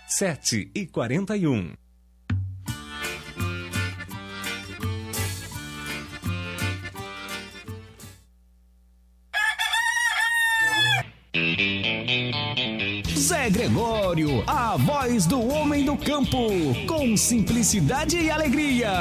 7h41. Zé Gregório, a voz do homem do campo, com simplicidade e alegria.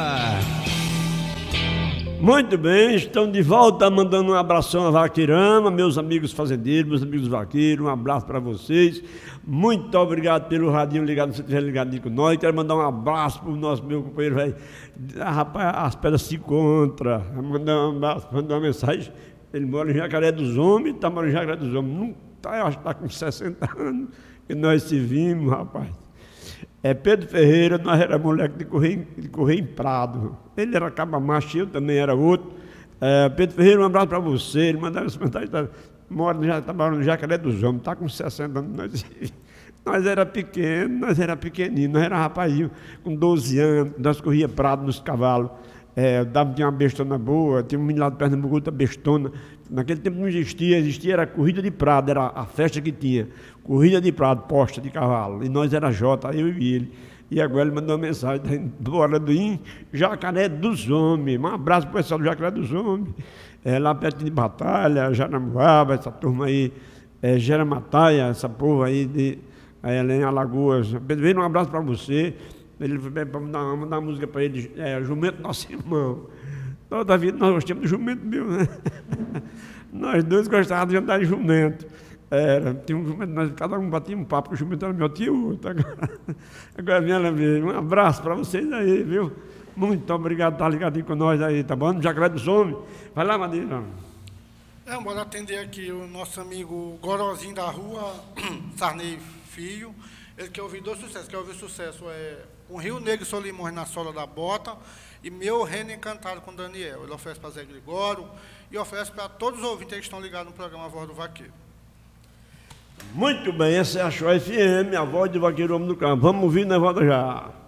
Muito bem, estão de volta, mandando um abração a Vaqueirama, meus amigos fazendeiros, meus amigos vaqueiros, um abraço para vocês. Muito obrigado pelo radinho ligado, se você estiver ligadinho com nós. Quero mandar um abraço para o meu companheiro, velho. Rapaz, as pedras se encontram. Mandar um abraço, mandar uma mensagem. Ele mora em Jacaré dos Homens, está morando em Jacaré dos Homens. Não tá, eu acho que está com 60 anos que nós se vimos, rapaz. É Pedro Ferreira, nós era moleque de correr em Prado. Ele era caba macho, eu também era outro. Pedro Ferreira, um abraço para você. Ele mandava essa mensagem, está morando no Jacaré dos Homens, está com 60 anos. Nós era pequeno, nós era pequenininho, nós era rapazinho com 12 anos, nós corria Prado nos cavalos. Tinha uma bestona boa, tinha um menino lá de Pernambuco, outra bestona. Naquele tempo não existia era a corrida de Prado, era a festa que tinha. Corrida de Prado, posta de cavalo. E nós era Jota, eu e ele. E agora ele mandou uma mensagem, bora do Jacaré dos Homens. Um abraço para o pessoal do Jacaré dos Homens. Lá perto de Batalha, Jaramuaba, essa turma aí, Geramataia, essa porra aí, lá em Alagoas. Pedro, um abraço para você. Ele vai mandar uma música para ele, Jumento Nosso Irmão. Toda a vida nós gostamos de jumento meu, né? Nós dois gostávamos de andar de jumento. Tinha um jumento, nós cada um batia um papo, o jumento era meu tio, outro. Agora minha amiga, um abraço para vocês aí, viu? Muito obrigado por estar ligadinho com nós aí, tá bom? No Jacaré dos Homens. Vai lá, Madeira. Bora atender aqui o nosso amigo Gorozinho da Rua, Sarney Filho. Ele quer ouvir 2 sucessos. Quer ouvir o sucesso Um Rio Negro e Solimões na Sola da Bota e Meu Reino Encantado com Daniel. Ele oferece para Zé Gregório e oferece para todos os ouvintes que estão ligados no programa A Voz do Vaqueiro. Muito bem, essa é a Show FM, a voz do vaqueiro homem do campo. Vamos ouvir, né, volta já.